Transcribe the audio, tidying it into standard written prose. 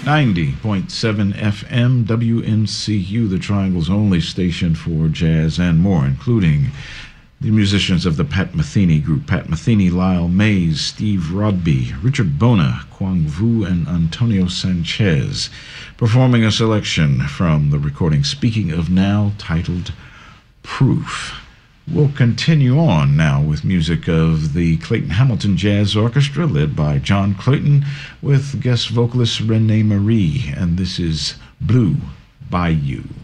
90.7 FM WNCU, the Triangle's only station for jazz and more, including the musicians of the Pat Metheny Group. Pat Metheny, Lyle Mays, Steve Rodby, Richard Bona, Quang Vu, and Antonio Sanchez, performing a selection from the recording Speaking of Now, titled Proof. We'll continue on now with music of the Clayton Hamilton Jazz Orchestra, led by John Clayton, with guest vocalist Renee Marie, and this is Blue Bayou.